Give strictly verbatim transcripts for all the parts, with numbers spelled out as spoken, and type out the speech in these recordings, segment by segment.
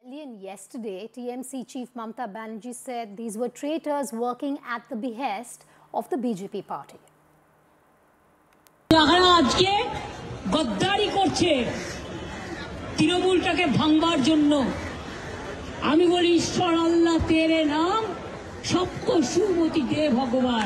Yesterday, T M C Chief Mamata Banerjee said these were traitors working at the behest of the B J P party. তৃণমূলটাকে ভাঙবার জন্য আমি বলি ঈশ্বর আল্লাহ তেরে নাম सबको सुमति दे भगवान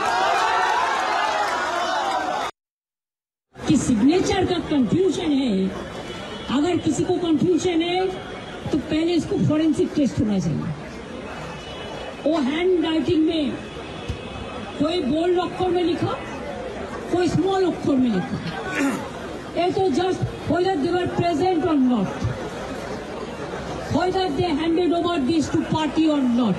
कि सिग्नेचर का कंफ्यूजन है। अगर किसी को कंफ्यूजन है तो पहले इसको फोरेंसिक टेस्ट होना चाहिए। वो हैंड राइटिंग में कोई बोल्ड अक्षर में लिखा, कोई स्मॉल अक्षर में लिखा। ये तो just whether they were present or not, whether they handed over this to party or not.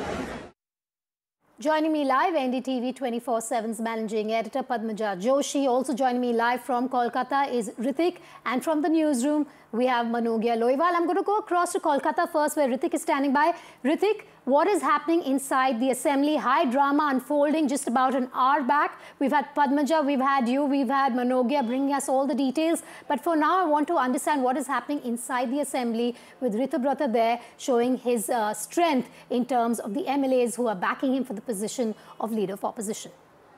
Joining me live, N D T V twenty-four seven's managing editor Padmaja Joshi. Also joining me live from Kolkata is Ritik, and from the newsroom we have Manogya Loiwal. I'm going to go across to Kolkata first, where Ritik is standing by. Ritik, what is happening inside the assembly? High drama unfolding just about an hour back. We've had Padmaja, we've had you, we've had Manogya bringing us all the details. But for now, I want to understand what is happening inside the assembly, with Ritubrata there showing his uh, strength in terms of the M L As who are backing him for the position of leader of opposition.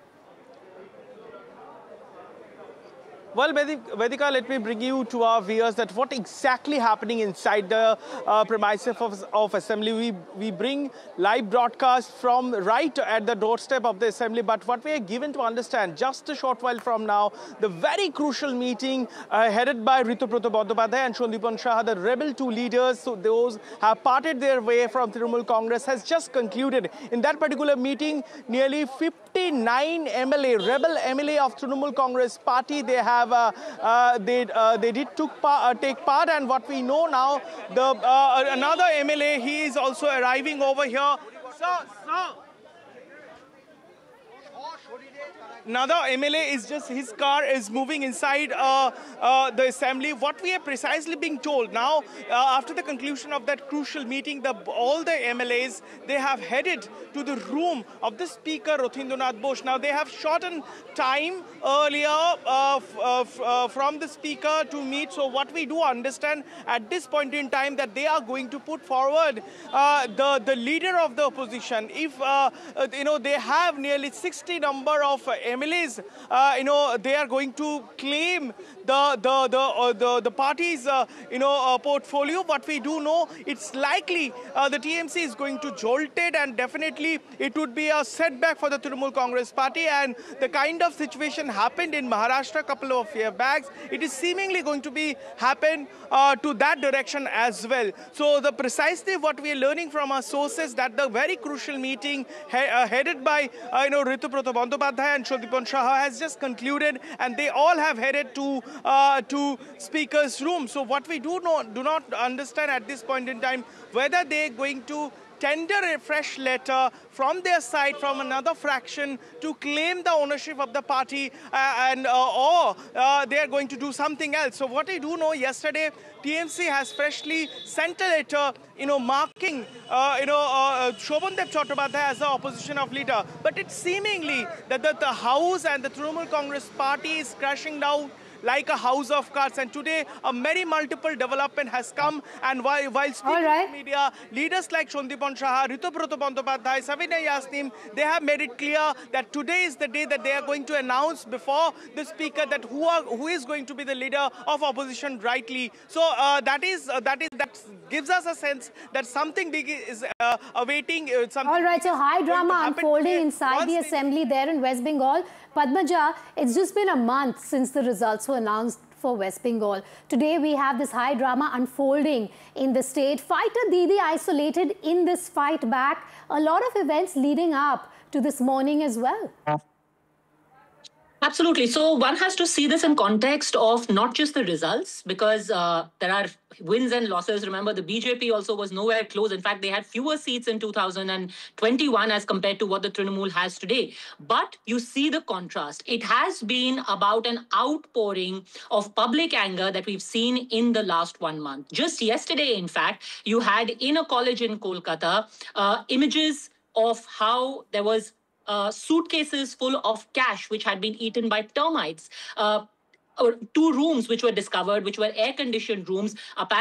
Well, Vedika, let me bring you to our viewers that what exactly happening inside the uh, premises of, of Assembly. We, we bring live broadcast from right at the doorstep of the Assembly, but what we are given to understand just a short while from now, the very crucial meeting uh, headed by Ritubrata Bandyopadhyay and Sandipon Saha, the rebel two leaders, so those have parted their way from Trinamool Congress, has just concluded. In that particular meeting, nearly fifty-nine M L A, rebel M L A of Trinamool Congress party, they have Uh, uh, they uh, they did took pa uh, take part, and what we know now, the uh, another M L A, he is also arriving over here. Sir, sir. Another M L A is just, his car is moving inside uh, uh, the assembly. What we are precisely being told now, uh, after the conclusion of that crucial meeting, the, all the M L As, they have headed to the room of the Speaker, Rothindranath Bose. Now, they have shortened time earlier uh, uh, uh, from the Speaker to meet. So what we do understand at this point in time, that they are going to put forward uh, the, the leader of the opposition. If, uh, uh, you know, they have nearly sixty number of uh, M L As, uh, you know, they are going to claim the the the uh, the, the party's uh, you know uh, portfolio. What we do know, it's likely uh, the T M C is going to jolt it, and definitely it would be a setback for the Trinamool Congress party. And the kind of situation happened in Maharashtra a couple of years back, it is seemingly going to be happen uh, to that direction as well. So the precisely what we are learning from our sources, that the very crucial meeting he uh, headed by uh, you know Ritubrata Bandyopadhyay and Sandipon Saha has just concluded, and they all have headed to uh, to Speaker's room. So what we do not do not understand at this point in time, whether they are going to tender a fresh letter from their side, from another fraction, to claim the ownership of the party, uh, and uh, or uh, they are going to do something else. So what I do know, yesterday T M C has freshly sent a letter, you know, marking, uh, you know, uh, Shobhandev Chattopadhyay as the opposition of leader. But it's seemingly that the, the House and the Trinamool Congress party is crashing down like a house of cards. And today a very multiple development has come, and while, while speaking right. to media, leaders like Sandipon Saha, Ritubrata Bandyopadhyay, Savina Yasmin, they have made it clear that today is the day that they are going to announce before the Speaker that who are, who is going to be the leader of opposition rightly. So uh, that is uh, that is that gives us a sense that something big is uh, awaiting. Uh, something All right, so high drama unfolding inside the assembly there in West Bengal. Padmaja, it's just been a month since the results were announced for West Bengal. Today we have this high drama unfolding in the state. Fighter Didi isolated in this fight back. A lot of events leading up to this morning as well. Absolutely. So one has to see this in context of not just the results, because uh, there are wins and losses. Remember, the B J P also was nowhere close. In fact, they had fewer seats in two thousand twenty-one as compared to what the Trinamool has today. But you see the contrast. It has been about an outpouring of public anger that we've seen in the last one month. Just yesterday, in fact, you had in a college in Kolkata uh, images of how there was Uh, suitcases full of cash which had been eaten by termites. Uh, or two rooms which were discovered, which were air-conditioned rooms. Apparently